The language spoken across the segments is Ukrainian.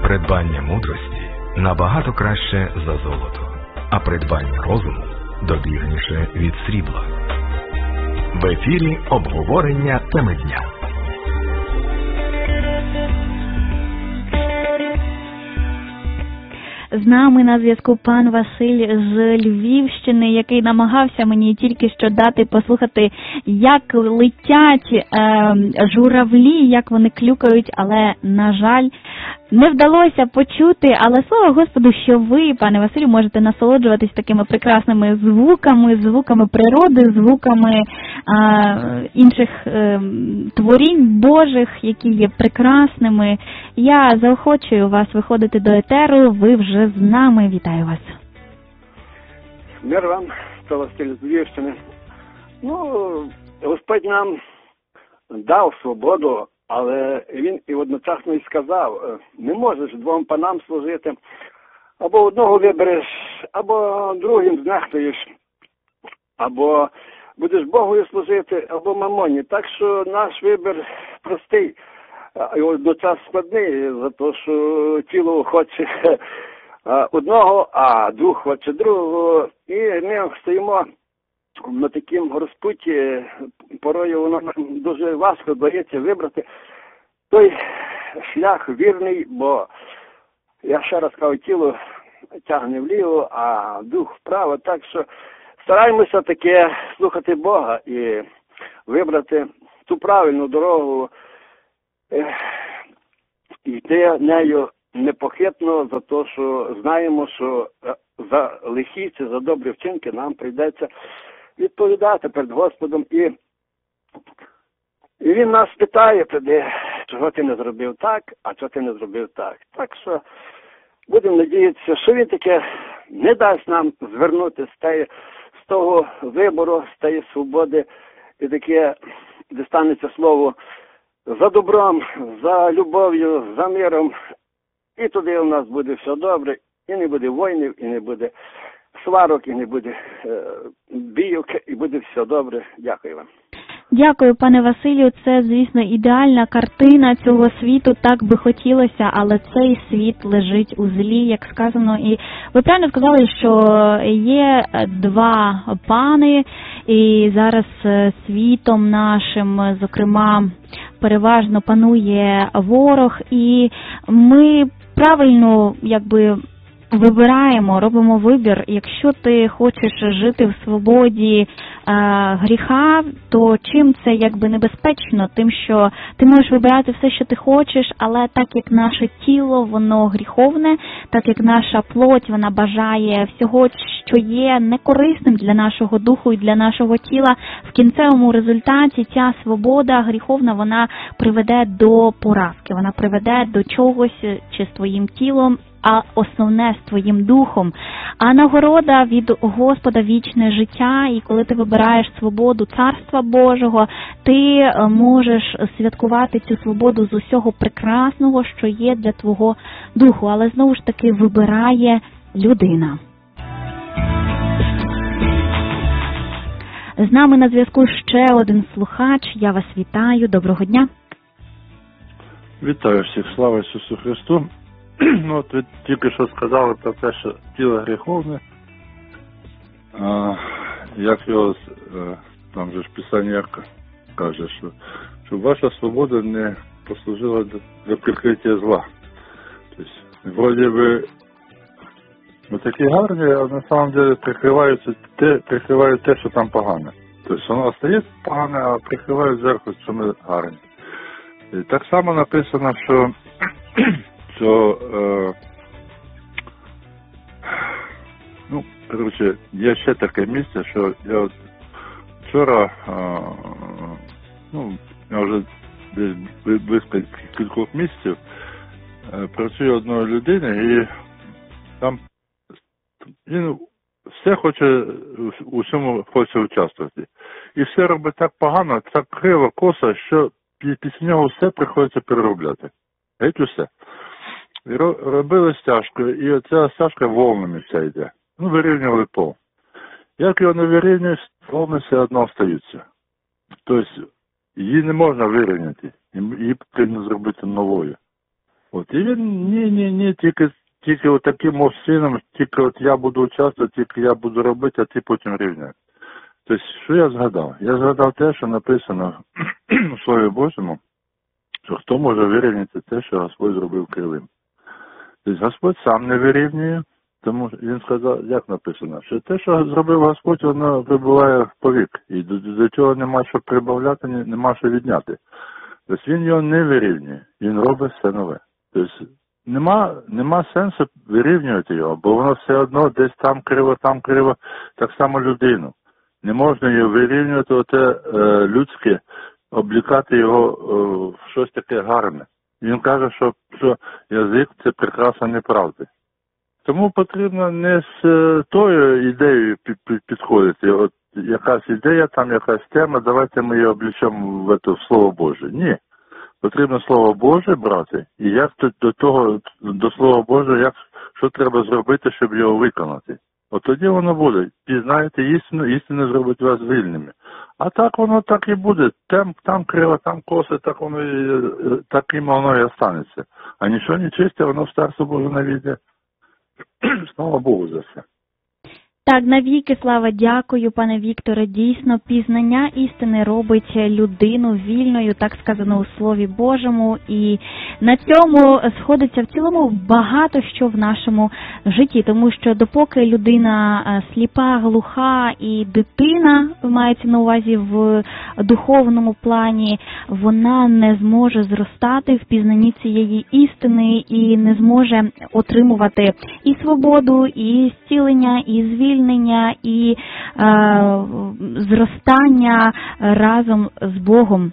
Придбання мудрості набагато краще за золото, а придбання розуму добірніше від срібла. В ефірі обговорення теми дня. З нами на зв'язку пан Василь з Львівщини, який намагався мені тільки що дати послухати, як летять журавлі, як вони клюкають, але, на жаль, не вдалося почути. Але слава Господу, що ви, пане Василю, можете насолоджуватись такими прекрасними звуками природи, звуками інших творінь Божих, які є прекрасними. Я заохочую вас виходити до етеру, ви вже з нами. Вітаю вас. Мир вам, це Василь з Львівщини. Господь нам дав свободу, але Він і одночасно і сказав, не можеш двом панам служити, або одного вибереш, або другим знехтуєш, або будеш Богою служити, або мамоні. Так що наш вибір простий, і одночас складний, за те, що тіло хоче одного, а дух хоче другого. І ми стоїмо на такому розпутті, порою воно нам дуже важко дається вибрати той шлях вірний, бо, я ще раз кажу, тіло тягне вліво, а дух вправо. Так що стараємося таке слухати Бога і вибрати ту правильну дорогу, йти нею непохитно, за те, що знаємо, що за лихі чи за добрі вчинки нам прийдеться відповідати перед Господом. І Він нас питає тоді, чого ти не зробив так, а чого ти не зробив так. Так що будемо надіятися, що Він таке не дасть нам звернути з того вибору, з тієї свободи, і таке, де станеться слово за добром, за любов'ю, за миром. І туди у нас буде все добре, і не буде воїнів, і не буде сварок, і не буде бійок, і буде все добре. Дякую вам. Дякую, пане Василю. Це, звісно, ідеальна картина цього світу, так би хотілося, але цей світ лежить у злі, як сказано. І ви правильно сказали, що є два пани, і зараз світом нашим, зокрема, переважно панує ворог, і ми правильно, вибираємо, робимо вибір. Якщо ти хочеш жити в свободі гріха, то чим це небезпечно? Тим, що ти можеш вибирати все, що ти хочеш, але так як наше тіло, воно гріховне, так як наша плоть, вона бажає всього, що є некорисним для нашого духу і для нашого тіла, в кінцевому результаті ця свобода гріховна, вона приведе до поразки, вона приведе до чогось чи з твоїм тілом, а основне з твоїм духом. А нагорода від Господа вічне життя, і коли ти вибираєш свободу Царства Божого, ти можеш святкувати цю свободу з усього прекрасного, що є для твого духу. Але знову ж таки вибирає людина. З нами на зв'язку ще один слухач. Я вас вітаю. Доброго дня. Вітаю всіх. Слава Ісусу Христу. От ви тільки що сказали про те, що тіло гріховне, як його, там же ж Писання каже, що щоб ваша свобода не послужила для прикриття зла. Тобто, вроді ви такі гарні, а на самом деле прикривають те, що там погане. Тобто воно остає погане, а прикривають зверху, що ми гарні. І так само написано, що є ще таке місце, що я от вчора, я вже десь близько кількох місяців працюю одної людини, і там він все хоче, у всьому хоче участвувати. І все робить так погано, так криво, косо, що після нього все приходиться переробляти. Геть усе. І робили стяжку, і оця стяжка волнами вся йде. Вирівнювали пол. Як його не вирівнюєш, волни все одно остаються. Тобто, її не можна вирівняти, її потрібно зробити новою. От, і він, ні, тільки отаким чином, тільки от я буду участвувати, тільки я буду робити, а ти потім рівняй. Тобто, що я згадав? Я згадав те, що написано у Слові Божому, що хто може вирівняти те, що Господь зробив кривим. Тобто, Господь сам не вирівнює, тому він сказав, як написано, що те, що зробив Господь, воно прибуває в повік. І до цього нема що прибавляти, нема що відняти. Тобто, він його не вирівнює, він робить все нове. Тобто, нема сенсу вирівнювати його, бо воно все одно десь там криво, так само людину. Не можна його вирівнювати, оте людське, облікати його в щось таке гарне. Він каже, що язик – це прикраса неправди. Тому потрібно не з тою ідеєю підходити. От якась ідея, там якась тема, давайте ми її облічемо в Слово Боже. Ні. Потрібно Слово Боже брати, і як до Слова Божого, що треба зробити, щоб його виконати. От тоді воно буде. Пізнаєте істину, істина зробить вас вільними. А так воно так і буде. Там криво, там коси, таким воно і останеться. А нічого не чисте, воно в Царство Боже не війде. Слава Богу за це. Так, навіки, слава, дякую, пане Вікторе. Дійсно, пізнання істини робить людину вільною, так сказано у Слові Божому. І на цьому сходиться в цілому багато що в нашому житті. Тому що допоки людина сліпа, глуха і дитина, мається на увазі в духовному плані, вона не зможе зростати в пізнанні цієї істини і не зможе отримувати і свободу, і зцілення, і звільнення, і зростання разом з Богом.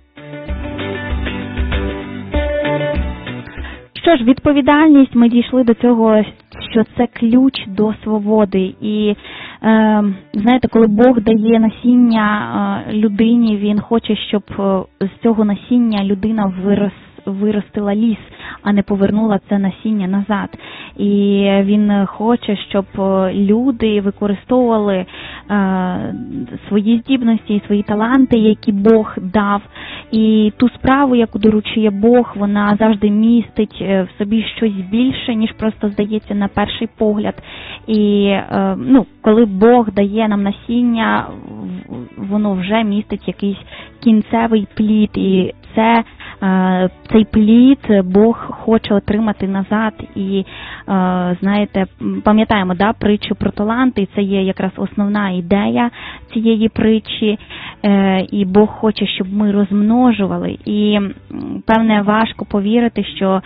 Що ж, відповідальність, ми дійшли до цього, що це ключ до свободи. І, знаєте, коли Бог дає насіння людині, Він хоче, щоб з цього насіння людина виростила ліс, а не повернула це насіння назад. І він хоче, щоб люди використовували свої здібності і свої таланти, які Бог дав. І ту справу, яку доручує Бог, вона завжди містить в собі щось більше, ніж просто здається на перший погляд. І коли Бог дає нам насіння, воно вже містить якийсь кінцевий плід. І цей плід Бог хоче отримати назад. І, знаєте, пам'ятаємо, притчу про таланти, і це є якраз основна ідея цієї притчі. І Бог хоче, щоб ми розмножували. І, певне, важко повірити, що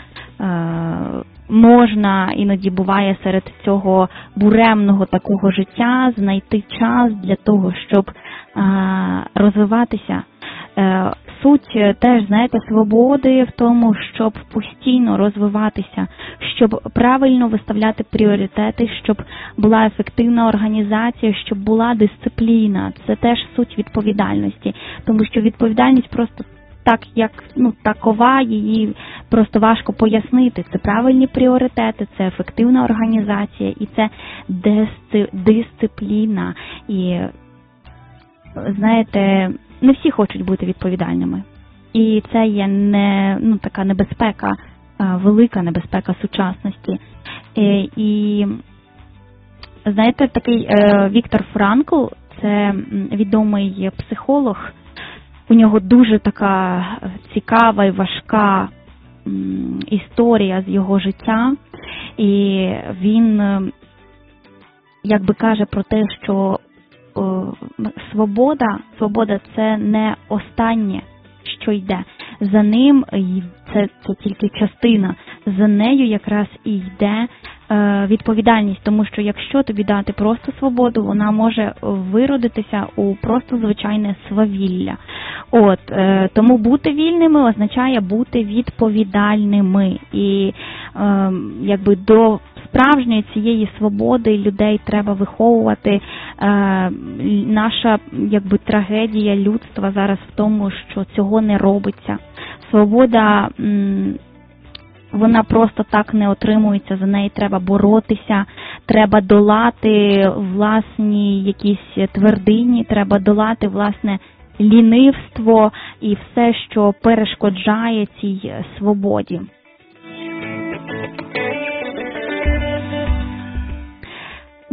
можна, іноді буває серед цього буремного такого життя, знайти час для того, щоб розвиватися. Суть теж, знаєте, свободи в тому, щоб постійно розвиватися, щоб правильно виставляти пріоритети, щоб була ефективна організація, щоб була дисципліна. Це теж суть відповідальності, тому що відповідальність просто так, як такова, її просто важко пояснити. Це правильні пріоритети, це ефективна організація і це дисципліна. І, знаєте, не всі хочуть бути відповідальними. І це є така небезпека, велика небезпека сучасності. І знаєте, такий Віктор Франкл, це відомий психолог, у нього дуже така цікава і важка історія з його життя. І він якби каже про те, що свобода – це не останнє, що йде. За ним це тільки частина. За нею якраз і йде відповідальність, тому що якщо тобі дати просто свободу, вона може виродитися у просто звичайне свавілля. Тому бути вільними означає бути відповідальними. І якби до справжньої цієї свободи людей треба виховувати. Наша якби трагедія людства зараз в тому, що цього не робиться. Свобода, вона просто так не отримується, за неї треба боротися, треба долати власні якісь твердині, треба долати власне лінивство і все, що перешкоджає цій свободі.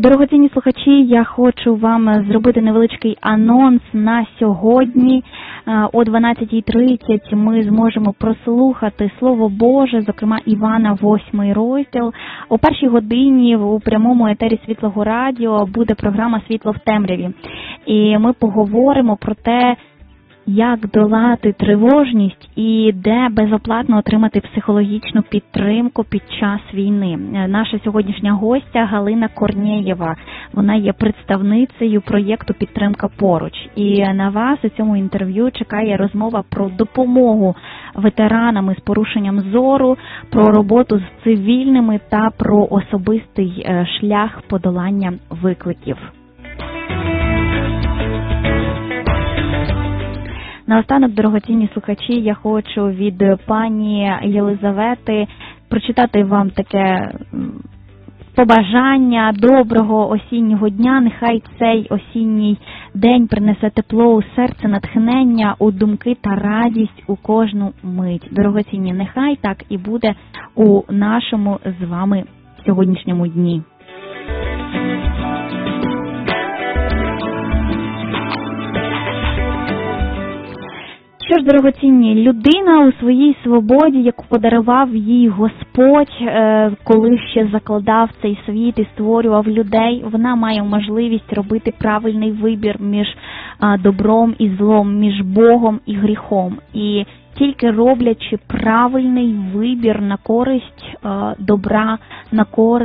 Дорогоцінні слухачі, я хочу вам зробити невеличкий анонс на сьогодні. О 12:30 ми зможемо прослухати Слово Боже, зокрема Івана 8 розділ. О 1 годині у прямому етері Світлого радіо буде програма «Світло в темряві». І ми поговоримо про те, як долати тривожність і де безоплатно отримати психологічну підтримку під час війни. Наша сьогоднішня гостя Галина Корнєєва. Вона є представницею проєкту «Підтримка поруч». І на вас у цьому інтерв'ю чекає розмова про допомогу ветеранам із порушенням зору, про роботу з цивільними та про особистий шлях подолання викликів. Наостанок, дорогоцінні слухачі, я хочу від пані Єлизавети прочитати вам таке побажання доброго осіннього дня. Нехай цей осінній день принесе тепло у серце, натхнення, у думки та радість у кожну мить. Дорогоцінні, нехай так і буде у нашому з вами сьогоднішньому дні. Що ж, дорогоцінні, людина у своїй свободі, яку подарував їй Господь, коли ще закладав цей світ і створював людей, вона має можливість робити правильний вибір між добром і злом, між Богом і гріхом. І тільки роблячи правильний вибір на користь добра, на користь